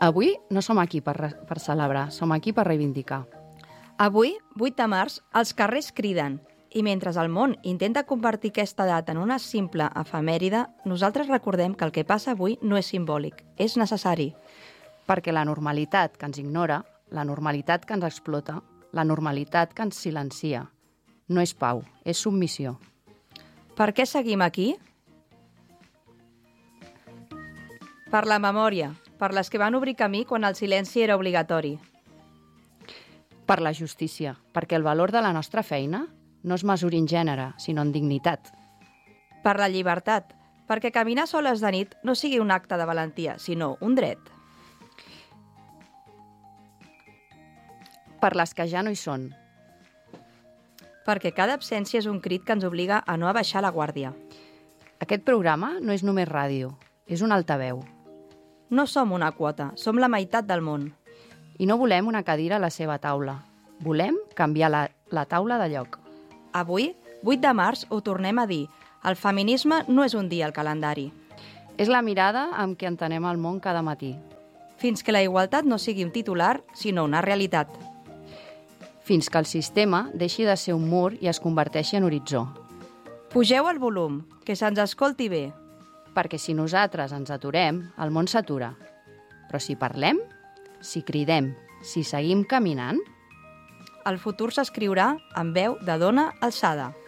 Avui no som aquí per celebrar, som aquí per reivindicar. Avui, 8 de març, els carrers criden i mentre el món intenta convertir aquesta data en una simple efemèride, nosaltres recordem que el que passa avui no és simbòlic, és necessari. Perquè la normalitat que ens ignora, la normalitat que ens explota, la normalitat que ens silencia, no és pau, és submissió. Per què seguim aquí? Per la memòria, per les que van obrir camí quan el silenci era obligatori. Per la justícia, perquè el valor de la nostra feina no es mesuri en gènere, sinó en dignitat. Per la llibertat, perquè caminar soles de nit no sigui un acte de valentia, sinó un dret. Per les que ja no hi són. Perquè cada absència és un crit que ens obliga a no abaixar la guàrdia. Aquest programa no és només ràdio, és un altaveu. No som una quota, som la meitat del món. I no volem una cadira a la seva taula. Volem canviar la taula de lloc. Avui, 8 de març, ho tornem a dir. El feminisme no és un dia al calendari. És la mirada amb què entenem el món cada matí. Fins que la igualtat no sigui un titular, sinó una realitat. Fins que el sistema deixi de ser un mur i es converteixi en horitzó. Pugeu el volum, que se'ns escolti bé. Perquè si nosaltres ens aturem, el món s'atura. Però si parlem, si cridem, si seguim caminant... El futur s'escriurà amb veu de dona alçada.